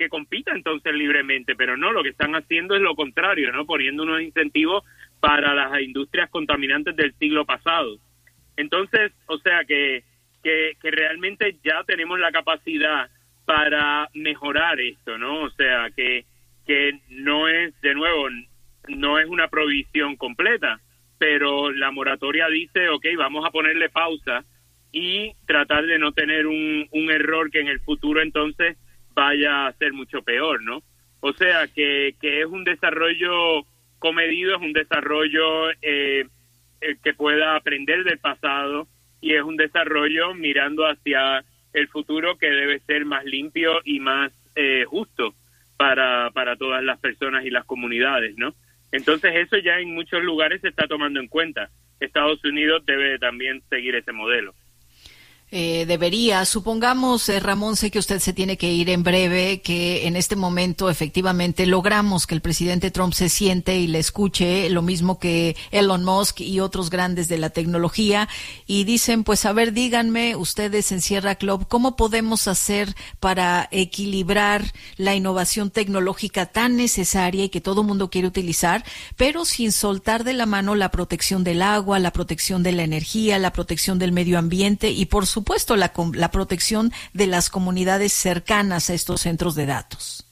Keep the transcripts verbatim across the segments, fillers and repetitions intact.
que compita entonces libremente, pero no, lo que están haciendo es lo contrario, ¿no? Poniendo unos incentivos para las industrias contaminantes del siglo pasado. Entonces, o sea que, que, que realmente ya tenemos la capacidad para mejorar esto, ¿no? O sea que, que no es, de nuevo, no es una prohibición completa, pero la moratoria dice, ok, vamos a ponerle pausa y tratar de no tener un, un error que en el futuro entonces vaya a ser mucho peor, ¿no? O sea que, que es un desarrollo comedido, es un desarrollo eh, que pueda aprender del pasado y es un desarrollo mirando hacia el futuro que debe ser más limpio y más eh, justo para, para todas las personas y las comunidades, ¿no? Entonces eso ya en muchos lugares se está tomando en cuenta. Estados Unidos debe también seguir ese modelo. Eh, debería, supongamos, eh, Ramón, sé que usted se tiene que ir en breve, que en este momento efectivamente logramos que el presidente Trump se siente y le escuche, lo mismo que Elon Musk y otros grandes de la tecnología, y dicen, pues a ver, díganme ustedes en Sierra Club, ¿cómo podemos hacer para equilibrar la innovación tecnológica tan necesaria y que todo mundo quiere utilizar, pero sin soltar de la mano la protección del agua, la protección de la energía, la protección del medio ambiente y, por supuesto, supuesto, la, la protección de las comunidades cercanas a estos centros de datos?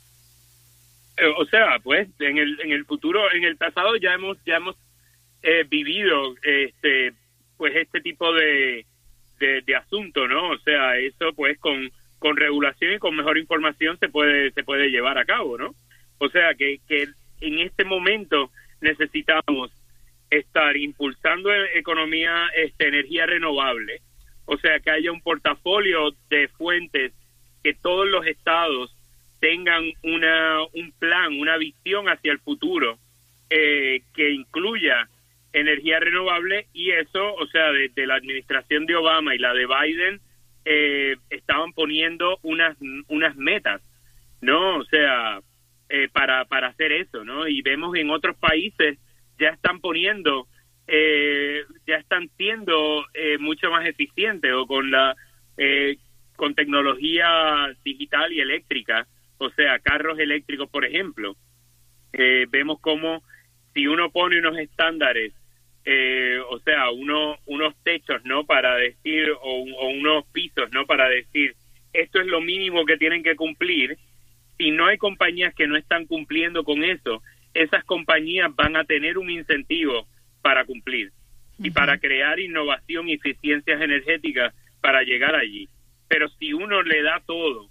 O sea, pues en el en el futuro, en el pasado ya hemos ya hemos eh, vivido este pues este tipo de, de de asunto, ¿no? O sea, eso pues con con regulación y con mejor información se puede se puede llevar a cabo, ¿no? O sea que que en este momento necesitamos estar impulsando economía, este, energía renovable. O sea, que haya un portafolio de fuentes, que todos los estados tengan una un plan, una visión hacia el futuro eh, que incluya energía renovable, y eso, o sea, desde la administración de Obama y la de Biden eh, estaban poniendo unas unas metas, ¿no? O sea, eh, para para hacer eso, ¿no? Y vemos en otros países ya están poniendo Eh, ya están siendo eh, mucho más eficientes o con la eh, con tecnología digital y eléctrica, o sea, carros eléctricos, por ejemplo. Eh, vemos como si uno pone unos estándares, eh, o sea, uno, unos techos, ¿no? Para decir, o, o unos pisos, ¿no? Para decir, esto es lo mínimo que tienen que cumplir. Si no hay compañías que no están cumpliendo con eso, esas compañías van a tener un incentivo para cumplir y para crear innovación y eficiencias energéticas para llegar allí. Pero si uno le da todo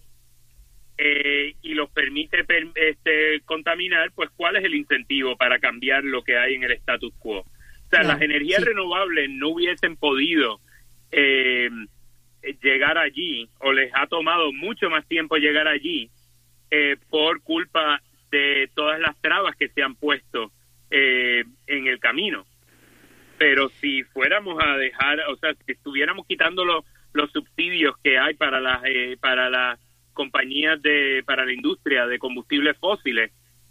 eh, y los permite per, este, contaminar, pues ¿cuál es el incentivo para cambiar lo que hay en el status quo? O sea, claro, las energías sí. renovables no hubiesen podido eh, llegar allí, o les ha tomado mucho más tiempo llegar allí eh, por culpa de todas las trabas que se han puesto eh, en el camino. Pero si fuéramos a dejar, o sea, si estuviéramos quitando los, los subsidios que hay para las eh, para las compañías de para la industria de combustibles fósiles,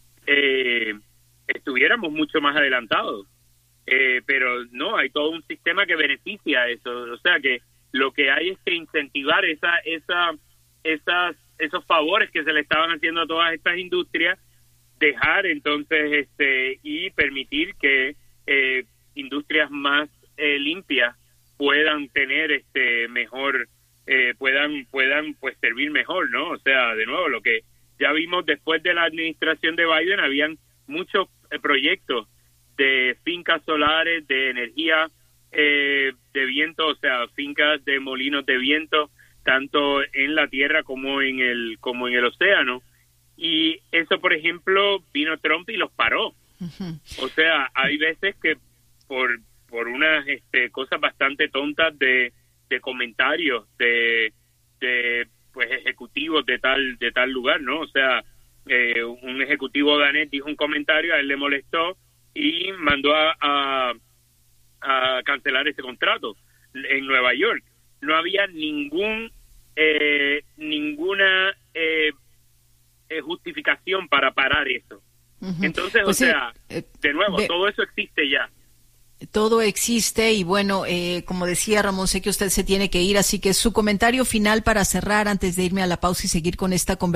eh, estuviéramos mucho más adelantados. Eh, pero no, hay todo un sistema que beneficia eso. O sea, que lo que hay es que incentivar esa esa esas esos favores que se le estaban haciendo a todas estas industrias, dejar entonces este y permitir que eh, industrias más eh, limpias puedan tener este mejor eh, puedan puedan pues servir mejor, ¿no? O sea, de nuevo, lo que ya vimos después de la administración de Biden, habían muchos eh, proyectos de fincas solares, de energía eh, de viento, o sea, fincas de molinos de viento, tanto en la tierra como en el como en el océano. Y eso, por ejemplo, vino Trump y los paró. Uh-huh. O sea, hay veces que por por unas este, cosas bastante tontas de, de comentarios de, de pues ejecutivos de tal de tal lugar, ¿no? O sea, eh, un ejecutivo danés dijo un comentario, a él le molestó y mandó a, a, a cancelar ese contrato en Nueva York. No había ningún eh, ninguna eh, justificación para parar eso. Uh-huh. Entonces, pues o sea, sí, eh, de nuevo, ve- todo eso existe ya. Todo existe y bueno, eh, como decía Ramón, sé que usted se tiene que ir, así que su comentario final para cerrar antes de irme a la pausa y seguir con esta conversación.